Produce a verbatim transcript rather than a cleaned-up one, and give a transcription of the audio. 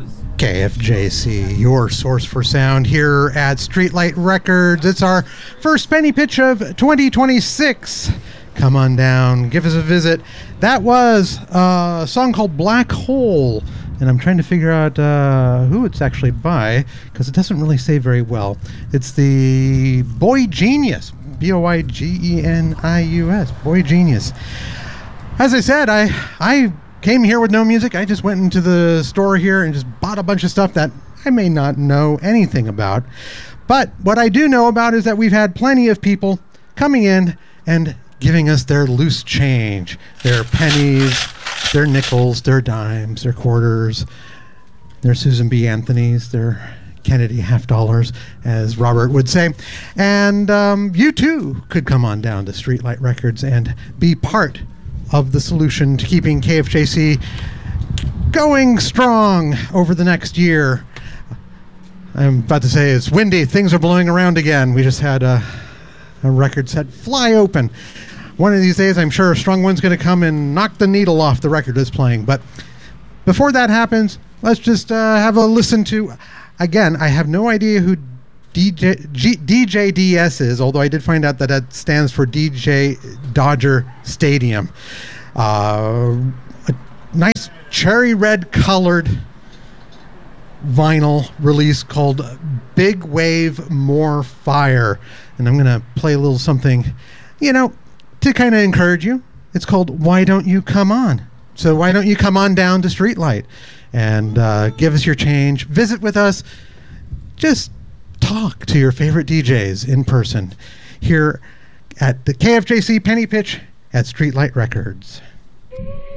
K F J C, your source for sound here at Streetlight Records. It's our first penny pitch of twenty twenty-six. Come on down, give us a visit. That was a song called Black Hole, and I'm trying to figure out uh, who it's actually by, because it doesn't really say very well. It's the Boy Genius, B O I G E N I U S, Boy Genius. As I said, I I came here with no music. I just went into the store here and just bought a bunch of stuff that I may not know anything about. But what I do know about is that we've had plenty of people coming in and giving us their loose change, their pennies, their nickels, their dimes, their quarters, their Susan B. Anthony's, their Kennedy half dollars, as Robert would say. And um, you too could come on down to Streetlight Records and be part of the solution to keeping K F J C going strong over the next year. I'm about to say it's windy. Things are blowing around again. We just had a, a record set fly open. One of these days, I'm sure a strong one's going to come and knock the needle off the record it's playing. But before that happens, let's just uh, have a listen to... Again, I have no idea who D J, G, D J D S is, although I did find out that that stands for D J Dodger Stadium. Uh, a nice cherry red colored vinyl release called Big Wave More Fire. And I'm going to play a little something, you know, to kind of encourage you. It's called Why Don't You Come On? So why don't you come on down to Streetlight and uh, give us your change, visit with us, just talk to your favorite D Js in person here at the K F J C Penny Pitch at Streetlight Records.